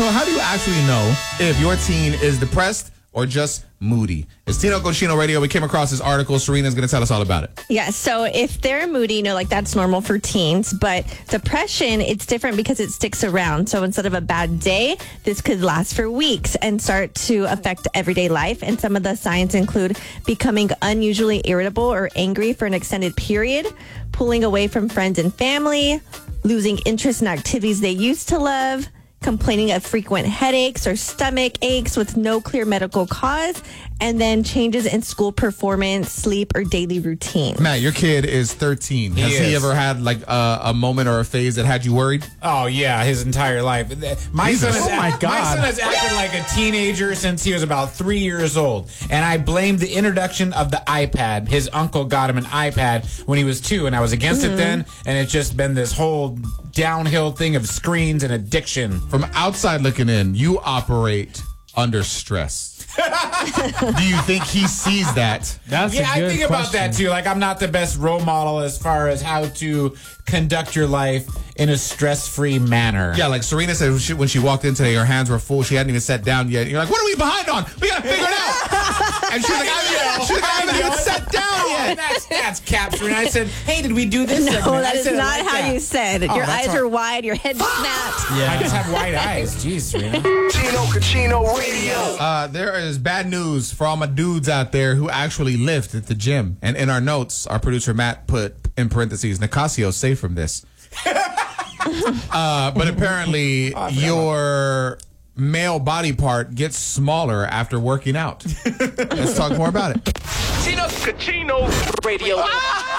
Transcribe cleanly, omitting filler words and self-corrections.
So how do you actually know if your teen is depressed or just moody? It's Tino Cochino Radio. We came across this article. Serena's going to tell us all about it. Yeah, so if they're moody, that's normal for teens. But depression, it's different because it sticks around. So instead of a bad day, this could last for weeks and start to affect everyday life. And some of the signs include becoming unusually irritable or angry for an extended period, pulling away from friends and family, losing interest in activities they used to love, complaining of frequent headaches or stomach aches with no clear medical cause, and then changes in school performance, sleep, or daily routine. Matt, your kid is 13. Has he ever had a moment or a phase that had you worried? Oh, yeah, his entire life. My son has acted like a teenager since he was about 3 years old. And I blame the introduction of the iPad. His uncle got him an iPad when he was 2, and I was against it then. And it's just been this whole downhill thing of screens and addiction. From outside looking in, you operate under stress. Do you think he sees that? That's a good I think about that too. Like, I'm not the best role model as far as how to conduct your life in a stress-free manner. Yeah, like Serena said when she walked in today, her hands were full. She hadn't even sat down yet. You're like, what are we behind on? We gotta figure it out. And she's like, I haven't even sat down yet. That's cap, Serena. I said, hey, did we do this? No, segment? that is not how you said. Your eyes all. are wide, your head snapped. Yeah. I just have wide eyes. Jeez, Serena. Tino Cochino Radio. There is bad news for all my dudes out there who actually lift at the gym. And in our notes, our producer Matt put in parentheses, Nicasio safe from this. But apparently your male body part gets smaller after working out. Let's talk more about it. Tino Cochino Radio.